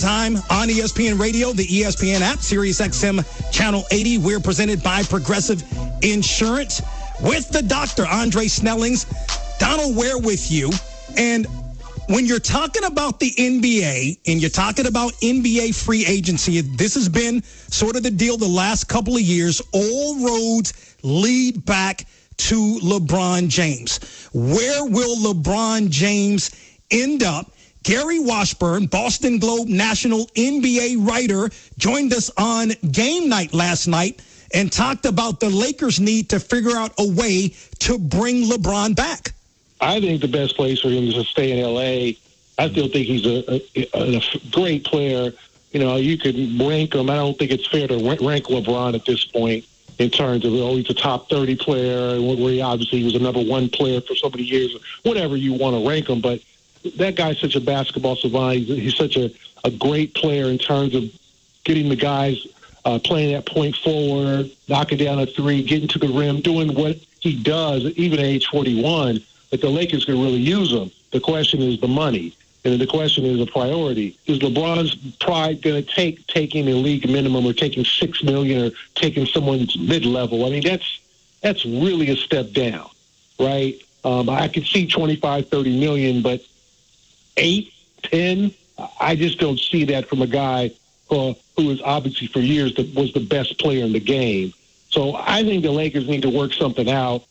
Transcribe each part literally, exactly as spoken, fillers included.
Time on E S P N Radio, the E S P N app, Sirius X M Channel eighty. We're presented by Progressive Insurance with the doctor, Andre Snellings. Donald Ware with you. And when you're talking about the N B A and you're talking about N B A free agency, this has been sort of the deal the last couple of years. All roads lead back to LeBron James. Where will LeBron James end up? Gary Washburn, Boston Globe national N B A writer, joined us on game night last night and talked about the Lakers' need to figure out a way to bring LeBron back. I think the best place for him is to stay in L A. I still think he's a, a, a great player. You know, you could rank him. I don't think it's fair to rank LeBron at this point in terms of, oh, he's a top thirty player, where he obviously was a number one player for so many years, whatever you want to rank him. But that guy's such a basketball savant. He's, he's such a, a great player in terms of getting the guys uh, playing that point forward, knocking down a three, getting to the rim, doing what he does, even at age forty-one, that the Lakers could really use him. The question is the money. And then the question is a priority. Is LeBron's pride going to take taking a league minimum or taking six million dollars or taking someone's mid-level? I mean, that's that's really a step down, right? Um, I could see twenty-five, thirty million, but eight, ten, I just don't see that from a guy uh, who is obviously for years the, was the best player in the game. So I think the Lakers need to work something out.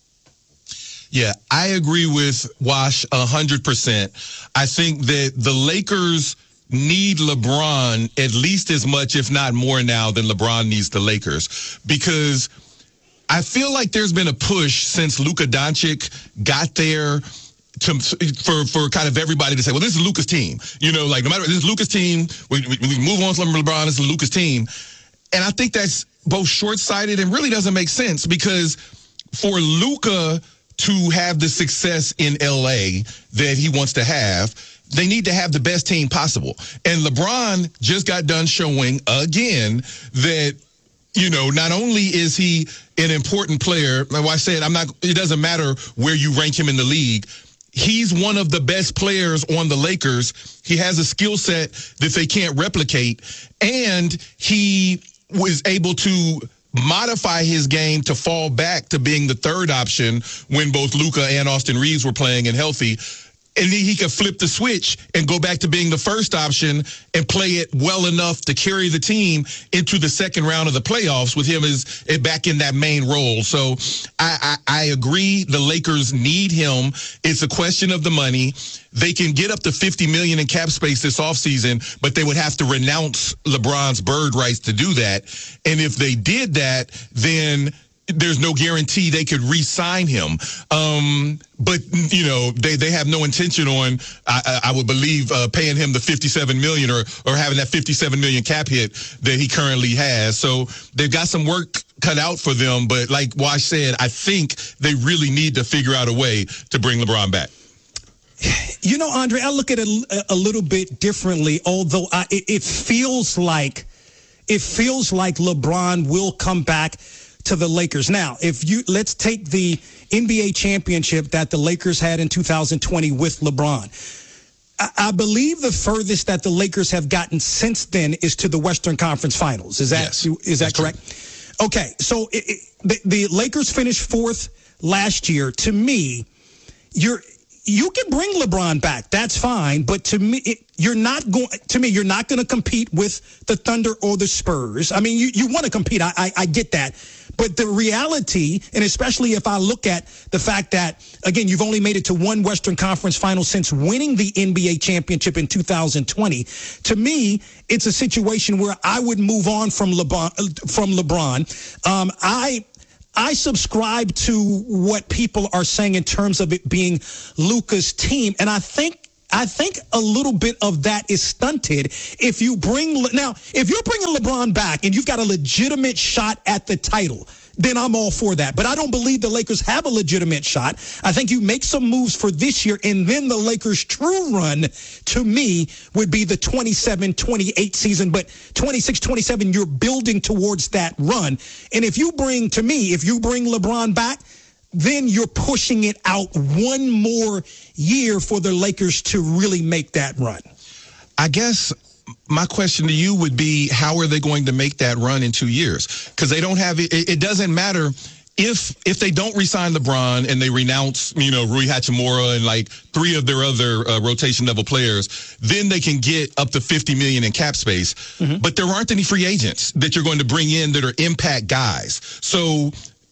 Yeah, I agree with Wash one hundred percent. I think that the Lakers need LeBron at least as much, if not more now, than LeBron needs the Lakers. Because I feel like there's been a push since Luka Doncic got there to, for for kind of everybody to say, well, this is Luka's team. You know, like, no matter, this is Luka's team. We, we, we move on from LeBron, this is Luka's team. And I think that's both short-sighted and really doesn't make sense, because for Luka to have the success in L A that he wants to have, they need to have the best team possible. And LeBron just got done showing again that, you know, not only is he an important player, like I said, I'm not, it doesn't matter where you rank him in the league. He's one of the best players on the Lakers. He has a skill set that they can't replicate. And he was able to modify his game to fall back to being the third option when both Luka and Austin Reeves were playing and healthy. And then he could flip the switch and go back to being the first option and play it well enough to carry the team into the second round of the playoffs with him as back in that main role. So I, I, I agree the Lakers need him. It's a question of the money. They can get up to fifty million dollars in cap space this offseason, but they would have to renounce LeBron's bird rights to do that. And if they did that, then there's no guarantee they could re-sign him. Um, but, you know, they, they have no intention on, I, I would believe, uh, paying him the fifty-seven million dollars or, or having that fifty-seven million dollars cap hit that he currently has. So they've got some work cut out for them. But like Wash said, I think they really need to figure out a way to bring LeBron back. You know, Andre, I look at it a, a little bit differently, although I, it, it feels like it feels like LeBron will come back to the Lakers. Now, if you let's take the N B A championship that the Lakers had in two thousand twenty with LeBron. I, I believe the furthest that the Lakers have gotten since then is to the Western Conference Finals. Is that yes, is that correct? True. Okay, so it, it, the, the Lakers finished fourth last year. To me, you're you can bring LeBron back. That's fine. But to me, it, you're not going to me, you're not going to compete with the Thunder or the Spurs. I mean, you, you want to compete. I, I, I get that. But the reality, and especially if I look at the fact that, again, you've only made it to one Western Conference final since winning the N B A championship in two thousand twenty. To me, it's a situation where I would move on from LeBron. From LeBron. Um, I I subscribe to what people are saying in terms of it being Luka's team, and I think I think a little bit of that is stunted if you bring – now, if you're bringing LeBron back and you've got a legitimate shot at the title, then I'm all for that. But I don't believe the Lakers have a legitimate shot. I think you make some moves for this year, and then the Lakers' true run, to me, would be the twenty-seven twenty-eight season. But twenty-six twenty-seven, you're building towards that run. And if you bring – to me, if you bring LeBron back – then you're pushing it out one more year for the Lakers to really make that run. I guess my question to you would be, how are they going to make that run in two years? Because they don't have it. It doesn't matter if if they don't re-sign LeBron and they renounce, you know, Rui Hachimura and like three of their other uh, rotation level players, then they can get up to fifty million in cap space. Mm-hmm. But there aren't any free agents that you're going to bring in that are impact guys. So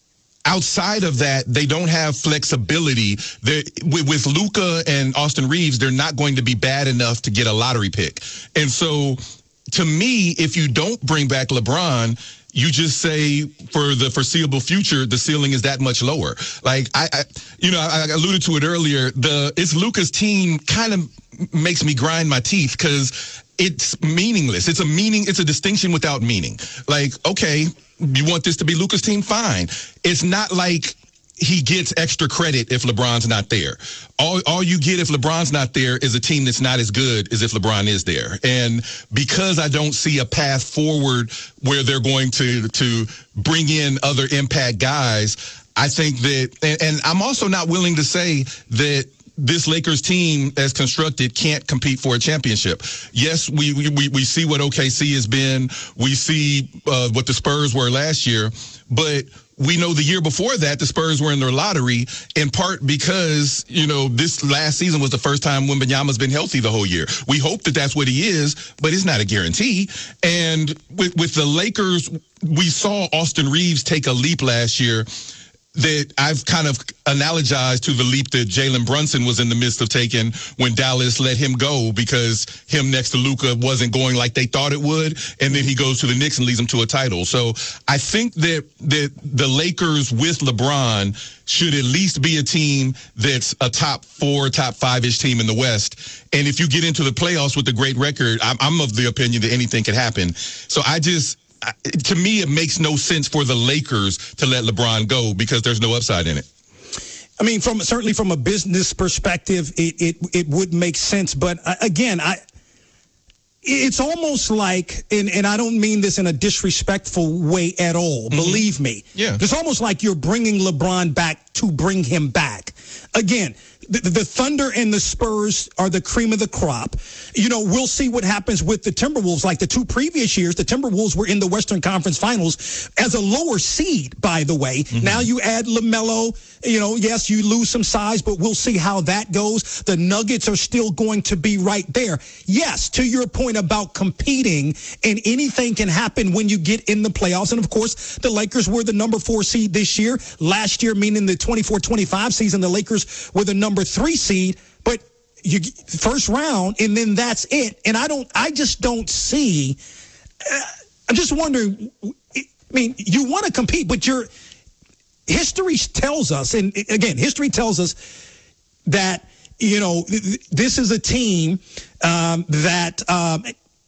outside of that, they don't have flexibility. They're, with, with Luka and Austin Reeves, they're not going to be bad enough to get a lottery pick. And so, to me, if you don't bring back LeBron, you just say for the foreseeable future, the ceiling is that much lower. Like I, I you know, I, I alluded to it earlier. The it's Luka's team kind of makes me grind my teeth because it's meaningless. It's a meaning. It's a distinction without meaning. Like, okay, you want this to be Luka's team? Fine. It's not like he gets extra credit if LeBron's not there. All all you get if LeBron's not there is a team that's not as good as if LeBron is there. And because I don't see a path forward where they're going to to bring in other impact guys, I think that, and, and I'm also not willing to say that this Lakers team, as constructed, can't compete for a championship. Yes, we we we see what O K C has been. We see uh, what the Spurs were last year, but we know the year before that, the Spurs were in their lottery, in part because, you know, this last season was the first time Wembanyama's been healthy the whole year. We hope that that's what he is, but it's not a guarantee. And with, with the Lakers, we saw Austin Reeves take a leap last year that I've kind of analogized to the leap that Jalen Brunson was in the midst of taking when Dallas let him go because him next to Luka wasn't going like they thought it would, and then he goes to the Knicks and leads them to a title. So I think that that the Lakers with LeBron should at least be a team that's a top four, top five-ish team in the West. And if you get into the playoffs with a great record, I'm, I'm of the opinion that anything could happen. So I just... To me, it makes no sense for the Lakers to let LeBron go because there's no upside in it. I mean, from certainly from a business perspective, it it, it would make sense. But uh, again, I it's almost like, and, and I don't mean this in a disrespectful way at all. Mm-hmm. Believe me. Yeah. It's almost like you're bringing LeBron back to bring him back. Again, the, the Thunder and the Spurs are the cream of the crop. You know, we'll see what happens with the Timberwolves. Like the two previous years, the Timberwolves were in the Western Conference Finals as a lower seed, by the way. Mm-hmm. Now you add LaMelo. You know, yes, you lose some size, but we'll see how that goes. The Nuggets are still going to be right there. Yes, to your point about competing, and anything can happen when you get in the playoffs. And, of course, the Lakers were the number four seed this year. Last year, meaning the twenty-four twenty-five season, the Lakers were the number three seed. But you first round, and then that's it. And I don't, I just don't see. Uh, I'm just wondering. I mean, you want to compete, but you're. History tells us, and again, history tells us that, you know, this is a team um, that um,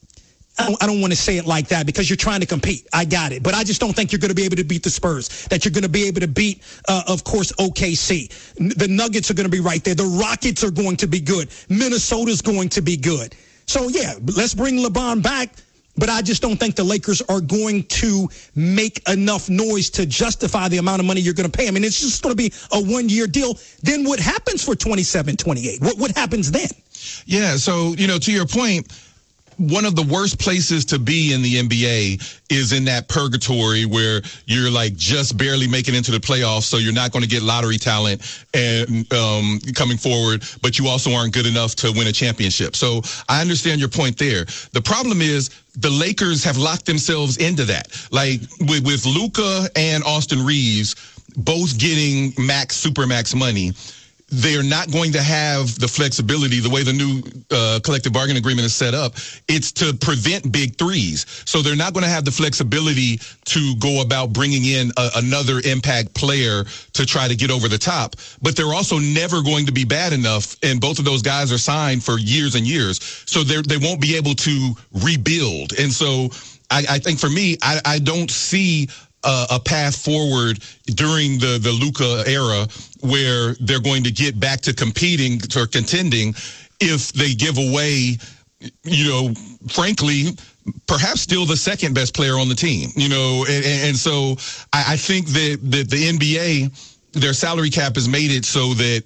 I don't, I don't want to say it like that because you're trying to compete. I got it. But I just don't think you're going to be able to beat the Spurs, that you're going to be able to beat, uh, of course, O K C. The Nuggets are going to be right there. The Rockets are going to be good. Minnesota's going to be good. So, yeah, let's bring LeBron back. But I just don't think the Lakers are going to make enough noise to justify the amount of money you're going to pay. I mean, it's just going to be a one-year deal. Then what happens for twenty-seven twenty-eight? What what happens then? Yeah, so, you know, to your point, one of the worst places to be in the N B A is in that purgatory where you're like just barely making into the playoffs, so you're not going to get lottery talent and um, coming forward, but you also aren't good enough to win a championship. So I understand your point there. The problem is the Lakers have locked themselves into that. Like with, with Luka and Austin Reeves both getting max, supermax money, they're not going to have the flexibility the way the new uh, collective bargaining agreement is set up. It's to prevent big threes. So they're not going to have the flexibility to go about bringing in a, another impact player to try to get over the top. But they're also never going to be bad enough, and both of those guys are signed for years and years. So they they won't be able to rebuild. And so I, I think for me, I, I don't see Uh, a path forward during the, the Luka era where they're going to get back to competing or contending if they give away, you know, frankly, perhaps still the second best player on the team, you know, and, and so I, I think that, that the N B A, their salary cap has made it so that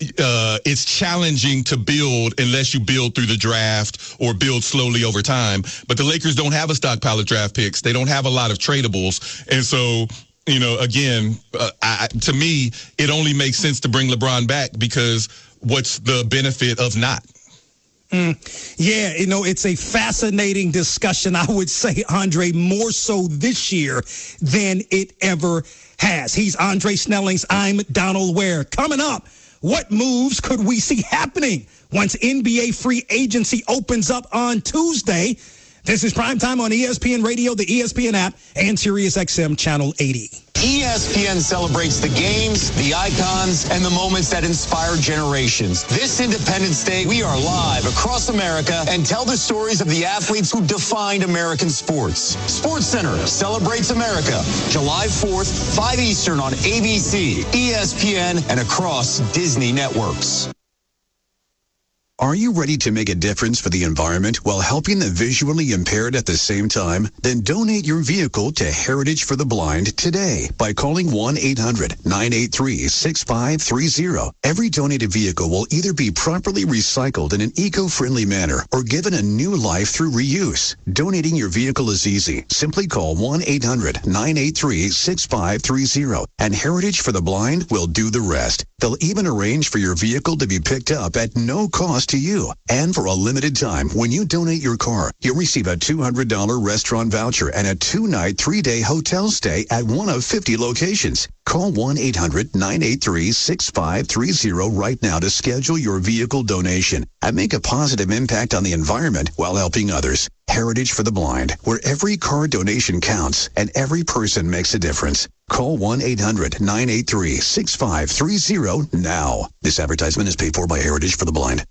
uh, it's challenging to build unless you build through the draft or build slowly over time. But the Lakers don't have a stockpile of draft picks. They don't have a lot of tradables. And so, you know, again, uh, I, to me, it only makes sense to bring LeBron back because what's the benefit of not? Mm, yeah, you know, it's a fascinating discussion, I would say, Andre, more so this year than it ever has. He's Andre Snellings. I'm Donald Ware. Coming up, what moves could we see happening once N B A free agency opens up on Tuesday? This is Primetime on E S P N Radio, the E S P N app, and SiriusXM Channel eighty. E S P N celebrates the games, the icons, and the moments that inspire generations. This Independence Day, we are live across America and tell the stories of the athletes who defined American sports. SportsCenter celebrates America, July fourth, five Eastern on A B C, E S P N, and across Disney networks. Are you ready to make a difference for the environment while helping the visually impaired at the same time? Then donate your vehicle to Heritage for the Blind today by calling one eight hundred nine eight three six five three zero. Every donated vehicle will either be properly recycled in an eco-friendly manner or given a new life through reuse. Donating your vehicle is easy. Simply call one eight hundred nine eight three six five three zero and Heritage for the Blind will do the rest. They'll even arrange for your vehicle to be picked up at no cost to you. And for a limited time, when you donate your car, you'll receive a two hundred dollars restaurant voucher and a two-night, three-day hotel stay at one of fifty locations. Call one eight hundred nine eight three six five three zero right now to schedule your vehicle donation and make a positive impact on the environment while helping others. Heritage for the Blind, where every car donation counts and every person makes a difference. Call one eight hundred nine eight three six five three zero now. This advertisement is paid for by Heritage for the Blind.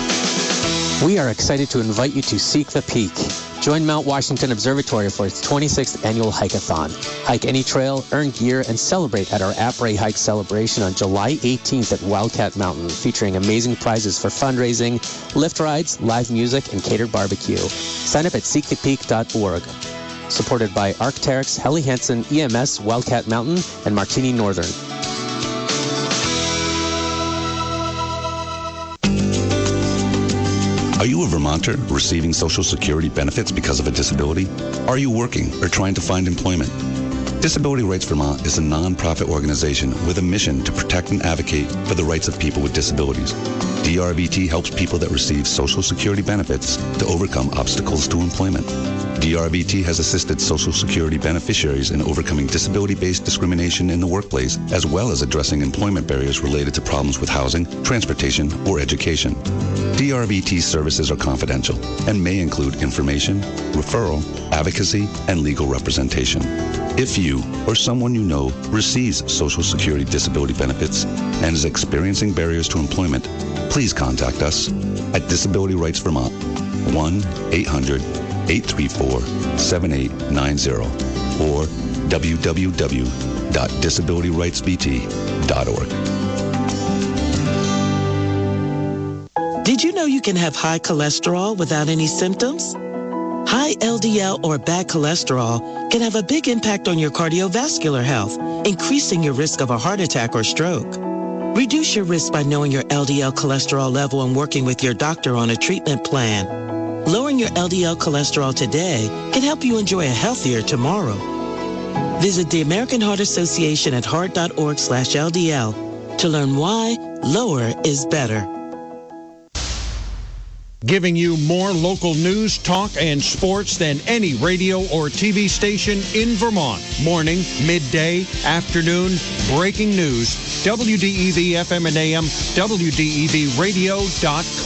We are excited to invite you to Seek the Peak. Join Mount Washington Observatory for its twenty-sixth annual hike-a-thon. Hike any trail, earn gear, and celebrate at our Après Hike celebration on July eighteenth at Wildcat Mountain, featuring amazing prizes for fundraising, lift rides, live music, and catered barbecue. Sign up at seek the peak dot org. Supported by Arc'teryx, Helly Hansen, E M S, Wildcat Mountain, and Martini Northern. Are you a Vermonter receiving Social Security benefits because of a disability? Are you working or trying to find employment? Disability Rights Vermont is a non-profit organization with a mission to protect and advocate for the rights of people with disabilities. D R V T helps people that receive Social Security benefits to overcome obstacles to employment. D R V T has assisted Social Security beneficiaries in overcoming disability-based discrimination in the workplace, as well as addressing employment barriers related to problems with housing, transportation, or education. D R V T services are confidential and may include information, referral, advocacy, and legal representation. If you or someone you know receives Social Security disability benefits and is experiencing barriers to employment, please contact us at Disability Rights Vermont, one eight hundred eight three four seven eight nine zero or w w w dot disability rights v t dot org. Did you know you can have high cholesterol without any symptoms? High L D L or bad cholesterol can have a big impact on your cardiovascular health, increasing your risk of a heart attack or stroke. Reduce your risk by knowing your L D L cholesterol level and working with your doctor on a treatment plan. Lowering your L D L cholesterol today can help you enjoy a healthier tomorrow. Visit the American Heart Association at heart dot org slash L D L to learn why lower is better. Giving you more local news, talk, and sports than any radio or T V station in Vermont. Morning, midday, afternoon, breaking news. W D E V F M and A M, W D E V radio dot com.